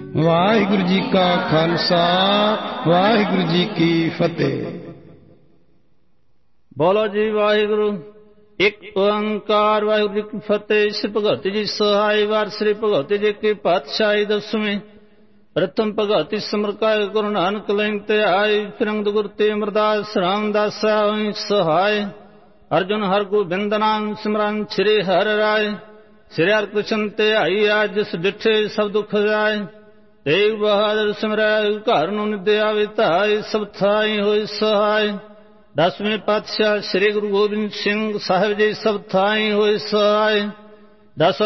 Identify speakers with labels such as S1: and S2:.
S1: ਵਾਹਿਗੁਰੂ ਜੀ ਕਾ ਖਾਲਸਾ ਵਾਹਿਗੁਰੂ ਜੀ ਕੀ ਫਤਿਹ।
S2: ਬੋਲੋ ਜੀ ਵਾਹਿਗੁਰੂ। ਇੱਕ ਓੰਕਾਰ ਵਾਹਿਗੁਰੂ ਜੀ ਕੀ ਫਤਿਹ। ਸ੍ਰੀ ਭਗਵਤੀ ਜੀ ਸਹਾਈ ਵਾਰ ਸ੍ਰੀ ਭਗਵਤੀ ਜੀ ਕੀ ਪਾਤਸ਼ਾਹੀ ਦਸਵੀਂ। ਪ੍ਰਥਮ ਭਗਵਤੀ ਸਿਮਰਕਾਇ ਗੁਰੂ ਨਾਨਕ ਲੈਣ ਤੇ ਆਈ। ਫਿਰੰਗ ਗੁਰ ਤੇ ਅਮਰਦਾਸ ਰਾਮਦਾਸ ਸਹਾਇ। ਅਰਜੁਨ ਹਰਿ ਗੋਬਿੰਦ ਨਾਮ ਸਿਮਰਨ ਸ੍ਰੀ ਹਰਿ ਰਾਏ। ਸ੍ਰੀ ਹਰਿ ਕ੍ਰਿਸ਼ਨ ਤੇ ਆਈ ਆਜ ਜਿਸ ਡਿਠੇ ਸਭ ਦੁਖ ਜਾਏ। ਤੇਗ ਬਹਾਦਰ ਸਿਮਰੈ ਘਰ ਨੂੰ ਨਿਦਿ ਆਵੇ ਧਾਇ। ਸਭ ਥਾਈ ਹੋਇ ਸਹਾਇ। ਦਸਵੇਂ ਪਾਤਸ਼ਾਹ ਸ੍ਰੀ ਗੁਰੂ ਗੋਬਿੰਦ ਸਿੰਘ ਸਾਹਿਬ ਜੀ ਸਭ ਥਾਈ ਹੋਇ ਸਹਾਇ। ਦਸ